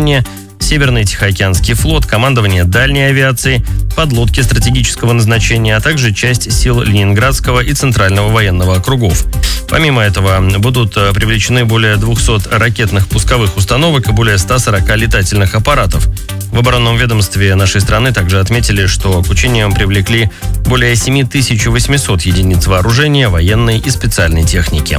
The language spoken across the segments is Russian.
назначения, Северный Тихоокеанский флот, командование дальней авиации, подлодки стратегического назначения, а также часть сил Ленинградского и Центрального военного округов. Помимо этого, будут привлечены более 200 ракетных пусковых установок и более 140 летательных аппаратов. В оборонном ведомстве нашей страны также отметили, что к учениям привлекли более 7800 единиц вооружения, военной и специальной техники.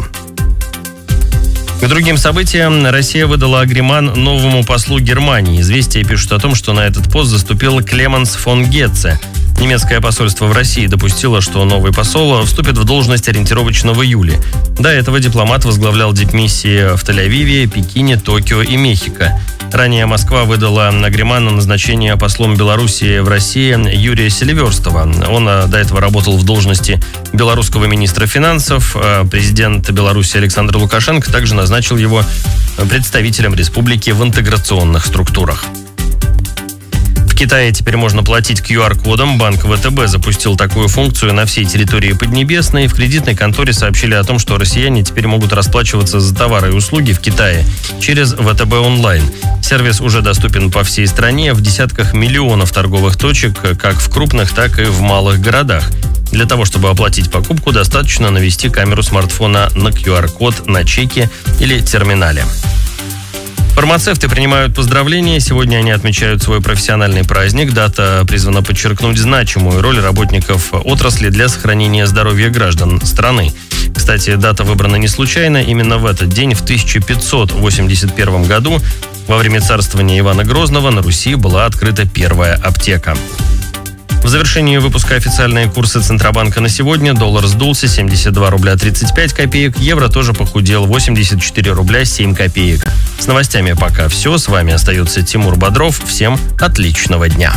К другим событиям. Россия выдала агриман новому послу Германии. «Известия» пишут о том, что на этот пост заступил Клеменс фон Гетце. Немецкое посольство в России допустило, что новый посол вступит в должность ориентировочно в июле. До этого дипломат возглавлял дипмиссии в Тель-Авиве, Пекине, Токио и Мехико. Ранее Москва выдала агриман на назначение послом Белоруссии в России Юрия Селиверстова. Он до этого работал в должности белорусского министра финансов. Президент Беларуси Александр Лукашенко также назначил его представителем республики в интеграционных структурах. В Китае теперь можно платить QR-кодом. Банк ВТБ запустил такую функцию на всей территории Поднебесной. В кредитной конторе сообщили о том, что россияне теперь могут расплачиваться за товары и услуги в Китае через ВТБ онлайн. Сервис уже доступен по всей стране в десятках миллионов торговых точек, как в крупных, так и в малых городах. Для того, чтобы оплатить покупку, достаточно навести камеру смартфона на QR-код на чеке или терминале. Фармацевты принимают поздравления. Сегодня они отмечают свой профессиональный праздник. Дата призвана подчеркнуть значимую роль работников отрасли для сохранения здоровья граждан страны. Кстати, дата выбрана не случайно. Именно в этот день, в 1581 году, во время царствования Ивана Грозного, на Руси была открыта первая аптека. В завершении выпуска официальные курсы Центробанка на сегодня. Доллар сдулся 72 рубля 35 копеек. Евро тоже похудел 84 рубля 7 копеек. С новостями пока все. С вами остается Тимур Бодров. Всем отличного дня.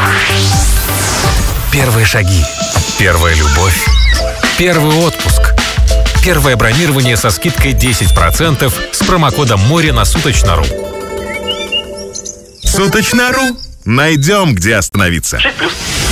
Первые шаги. Первая любовь. Первый отпуск. Первое бронирование со скидкой 10% с промокодом «Море» на Суточно.ру. Суточно.ру. Найдем, где остановиться. 6+.